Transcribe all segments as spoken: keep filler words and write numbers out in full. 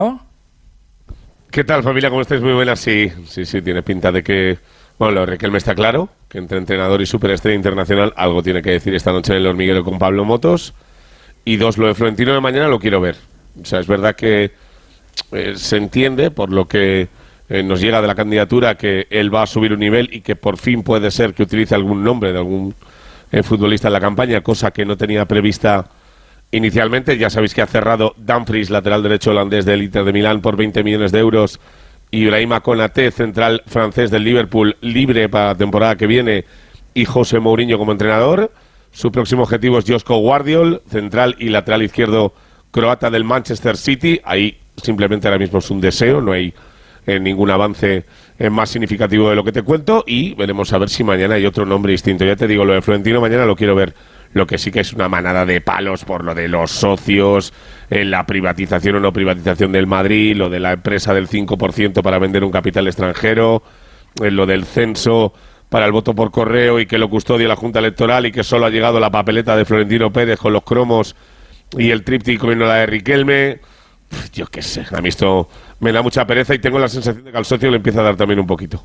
¿Qué tal, familia? ¿Cómo estáis? Muy buenas. Sí, sí, sí, tiene pinta de que... Bueno, lo de Riquelme está claro, que entre entrenador y superestrella internacional algo tiene que decir esta noche en el Hormiguero con Pablo Motos. Y dos, lo de Florentino de mañana lo quiero ver. O sea, es verdad que eh, se entiende, por lo que eh, nos llega de la candidatura, que él va a subir un nivel y que por fin puede ser que utilice algún nombre de algún eh, futbolista en la campaña, cosa que no tenía prevista inicialmente. Ya sabéis que ha cerrado Dumfries, lateral derecho holandés del Inter de Milán, por veinte millones de euros. Y Ibrahima Konaté, central francés del Liverpool, libre para la temporada que viene. Y José Mourinho como entrenador. Su próximo objetivo es Joško Gvardiol, central y lateral izquierdo croata del Manchester City. Ahí simplemente ahora mismo es un deseo, no hay eh, ningún avance eh, más significativo de lo que te cuento. Y veremos a ver si mañana hay otro nombre distinto. Ya te digo, lo de Florentino mañana lo quiero ver. Lo que sí que es una manada de palos por lo de los socios, eh, la privatización o no privatización del Madrid, lo de la empresa del cinco por ciento para vender un capital extranjero, eh, lo del censo para el voto por correo y que lo custodia la Junta Electoral y que solo ha llegado la papeleta de Florentino Pérez con los cromos y el tríptico y no la de Riquelme. Uf, yo qué sé, a mí esto me da mucha pereza y tengo la sensación de que al socio le empieza a dar también un poquito.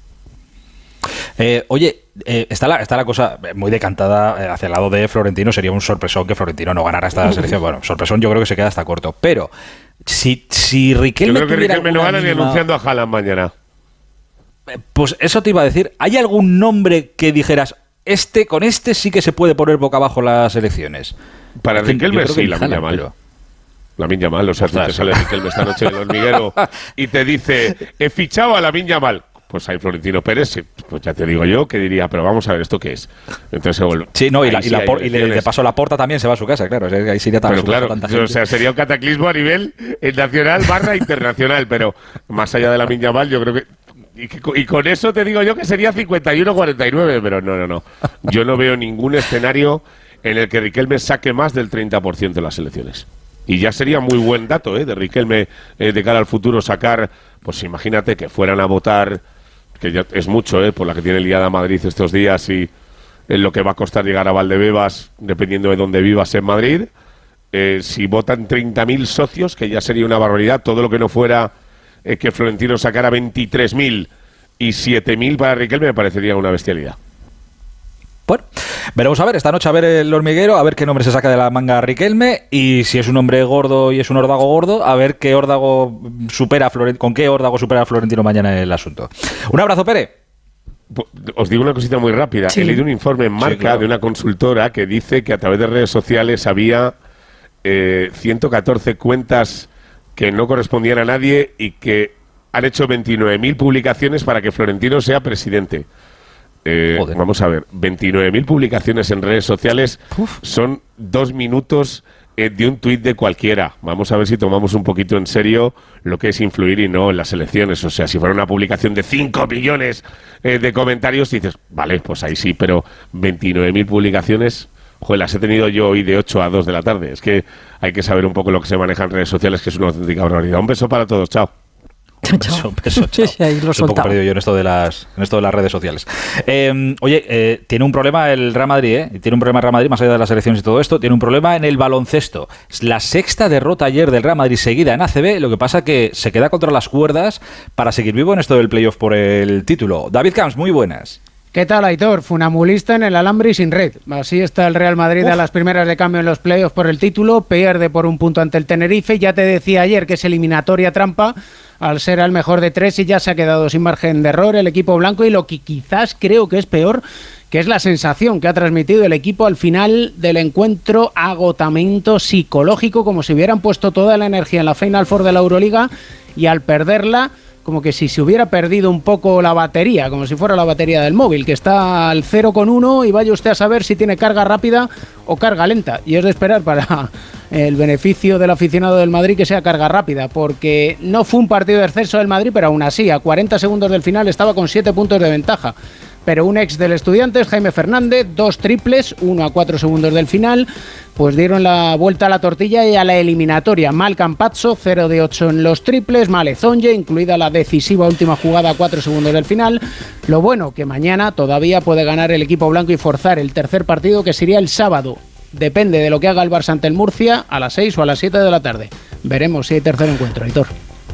Eh, oye, eh, está, la, está la cosa muy decantada hacia el lado de Florentino. Sería un sorpresón que Florentino no ganara esta selección. Bueno, sorpresón yo creo que se queda hasta corto. Pero si, si Riquelme... Yo creo que Riquelme no gana ni anunciando a Haaland mañana. Pues eso te iba a decir. ¿Hay algún nombre que dijeras, este con este sí que se puede poner boca abajo las elecciones? Para Riquelme sí, Lamine Yamal. Pero... Lamine Yamal, o sea, si te sale Riquelme esta noche en el Hormiguero y te dice, he fichado a Lamine Yamal. Pues hay Florentino Pérez, pues ya te digo yo que diría, pero vamos a ver, ¿esto qué es? Entonces se vuelve. Sí, no, y, la, y, la por, y le, de paso Laporta también se va a su casa, claro. Ahí sería tan pero claro, o sea, sería un cataclismo a nivel nacional barra internacional, pero más allá de Lamine Yamal, yo creo que y, y con eso te digo yo que sería cincuenta y uno cuarenta y nueve, pero no, no, no. Yo no veo ningún escenario en el que Riquelme saque más del treinta por ciento de las elecciones. Y ya sería muy buen dato, ¿eh? De Riquelme eh, de cara al futuro sacar, pues imagínate que fueran a votar, que ya es mucho, ¿eh? Por la que tiene liada Madrid estos días y en lo que va a costar llegar a Valdebebas, dependiendo de dónde vivas en Madrid. Eh, si votan treinta mil socios, que ya sería una barbaridad, todo lo que no fuera eh, que Florentino sacara veintitrés mil y siete mil para Riquelme me parecería una bestialidad. Bueno, veremos a ver, esta noche a ver el Hormiguero, a ver qué nombre se saca de la manga Riquelme y si es un hombre gordo y es un órdago gordo, a ver qué órdago supera a Florentino, con qué órdago supera a Florentino mañana el asunto. Un abrazo, Pere. Os digo una cosita muy rápida. Sí. He leído un informe en Marca sí, claro. de una consultora que dice que a través de redes sociales había eh, ciento catorce cuentas que no correspondían a nadie y que han hecho veintinueve mil publicaciones para que Florentino sea presidente. Eh, vamos a ver, veintinueve mil publicaciones en redes sociales Uf. son dos minutos eh, de un tuit de cualquiera. Vamos a ver si tomamos un poquito en serio lo que es influir y no en las elecciones. O sea, si fuera una publicación de cinco millones eh, de comentarios, dices, vale, pues ahí sí, pero veintinueve mil publicaciones, joder, las he tenido yo hoy de ocho a dos de la tarde. Es que hay que saber un poco lo que se maneja en redes sociales, que es una auténtica barbaridad. Un beso para todos, chao. Un beso, un beso, chao. Sí, ahí lo Estoy un poco perdido yo en esto de las, en esto de las redes sociales. Eh, oye, eh, tiene un problema el Real Madrid, ¿eh? Tiene un problema el Real Madrid, más allá de las elecciones y todo esto. Tiene un problema en el baloncesto. Es la sexta derrota ayer del Real Madrid seguida en A C B. Lo que pasa que se queda contra las cuerdas para seguir vivo en esto del playoff por el título. David Camps, muy buenas. ¿Qué tal, Aitor? Funambulista en el alambre y sin red. Así está el Real Madrid Uf. a las primeras de cambio en los playoffs por el título. Pierde por un punto ante el Tenerife. Ya te decía ayer que es eliminatoria trampa al ser al mejor de tres y ya se ha quedado sin margen de error el equipo blanco. Y lo que quizás creo que es peor, que es la sensación que ha transmitido el equipo al final del encuentro, agotamiento psicológico, como si hubieran puesto toda la energía en la Final Four de la Euroliga y al perderla, como que si se hubiera perdido un poco la batería, como si fuera la batería del móvil, que está al cero coma uno y vaya usted a saber si tiene carga rápida o carga lenta. Y es de esperar para el beneficio del aficionado del Madrid que sea carga rápida, porque no fue un partido de ascenso del Madrid, pero aún así, a cuarenta segundos del final estaba con siete puntos de ventaja. Pero un ex del Estudiantes, Jaime Fernández, dos triples, uno a cuatro segundos del final, pues dieron la vuelta a la tortilla y a la eliminatoria. Mal Campazzo, cero de ocho en los triples, Malezonje, incluida la decisiva última jugada a cuatro segundos del final. Lo bueno, que mañana todavía puede ganar el equipo blanco y forzar el tercer partido, que sería el sábado. Depende de lo que haga el Barça ante el Murcia, a las seis o a las siete de la tarde. Veremos si hay tercer encuentro, Aitor.